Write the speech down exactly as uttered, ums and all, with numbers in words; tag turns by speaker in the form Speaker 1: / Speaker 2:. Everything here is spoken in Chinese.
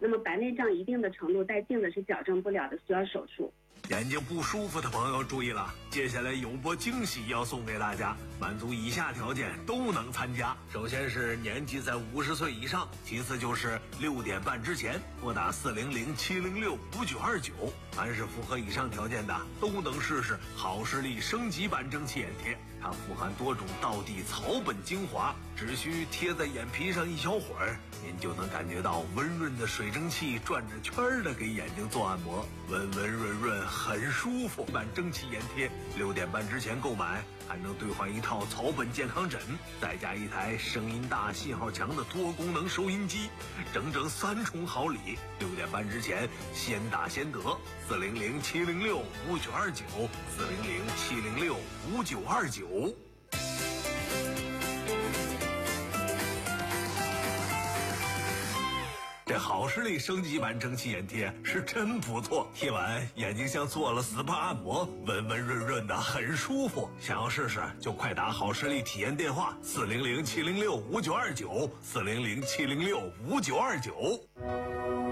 Speaker 1: 么白内障一定的程度带镜子是矫正不了的，需要手术。
Speaker 2: 眼睛不舒服的朋友注意了，接下来有波惊喜要送给大家，满足以下条件都能参加。首先是年纪在五十岁以上，其次就是六点半之前拨打四零零七零六五九二九。凡是符合以上条件的，都能试试好视力升级版蒸汽眼贴。它富含多种道地草本精华，只需贴在眼皮上一小会儿，您就能感觉到温润的水蒸气转着圈儿的给眼睛做按摩，温温润润很舒服。版蒸汽眼贴六点半之前购买还能兑换一套草本健康枕，再加一台声音大信号强的多功能收音机，整整三重好礼。六点半之前先打先得，四零零七零六五九二九，四零零七零六五九二九。这好视力升级版蒸汽眼贴是真不错，贴完眼睛像做了 S P A 按摩，温温润润的很舒服。想要试试就快打好视力体验电话四零零七零六五九二九，四零零七零六五九二九。